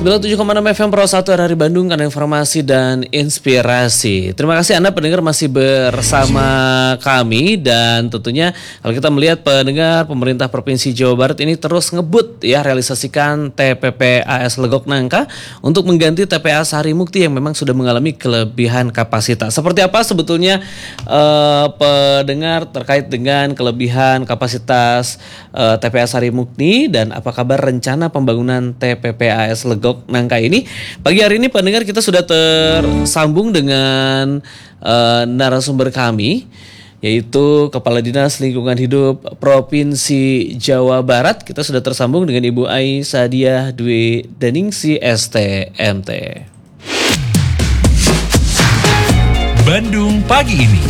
97,6 FM Pro 1 RRI Bandung, karena informasi dan inspirasi. Terima kasih Anda pendengar masih bersama kami, dan tentunya kalau kita melihat pendengar, pemerintah Provinsi Jawa Barat ini terus ngebut ya realisasikan TPPAS Legok Nangka untuk mengganti TPA Sari Mukti yang memang sudah mengalami kelebihan kapasitas. Seperti apa sebetulnya pendengar terkait dengan kelebihan kapasitas TPA Sari Mukti dan apa kabar rencana pembangunan TPPAS Legok Nangka ini? Pagi hari ini pendengar kita sudah tersambung dengan narasumber kami, yaitu Kepala Dinas Lingkungan Hidup Provinsi Jawa Barat. Kita sudah tersambung dengan Ibu Ai Sadiah Dwi Deningsi STMT. Bandung pagi ini.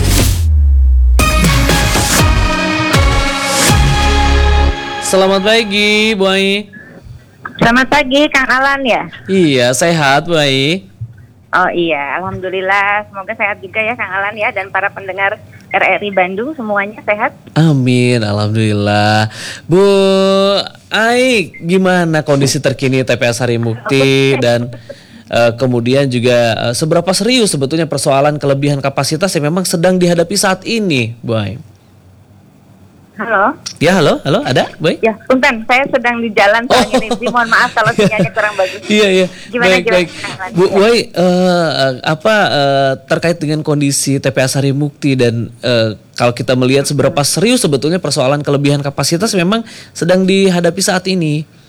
Selamat pagi, Bu Ai. Selamat pagi, Kang Alan ya? Iya, sehat, Bu Ai. Oh iya, Alhamdulillah. Semoga sehat juga ya Kang Alan ya, dan para pendengar RRI Bandung semuanya sehat. Amin, Alhamdulillah. Bu Ai, gimana kondisi terkini TPA Sari Mukti dan kemudian juga seberapa serius sebetulnya persoalan kelebihan kapasitas yang memang sedang dihadapi saat ini, Bu Ai? Halo? Ya, halo, ada, Bu Ai? Ya, punten, saya sedang di jalan soalnya nih. Mohon maaf kalau sinyalnya kurang bagus. Iya. Gimana, Baik. Bu Ai, terkait dengan kondisi TPA Sari Mukti dan kalau kita melihat seberapa serius sebetulnya persoalan kelebihan kapasitas memang sedang dihadapi saat ini?